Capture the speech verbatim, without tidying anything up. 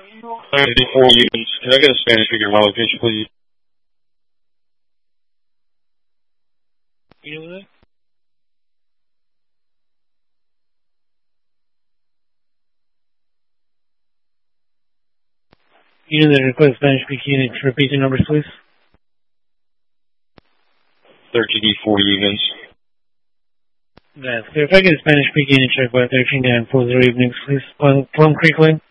thirty-four units. Can I get a Spanish speaker location, please? You know that? You know the request Spanish speaking unit. Repeat the numbers, please. thirteen D four units. That's clear. If I get a Spanish speaking unit, check by thirteen nine four zero evenings, please. Plum, Plum Creek Lane.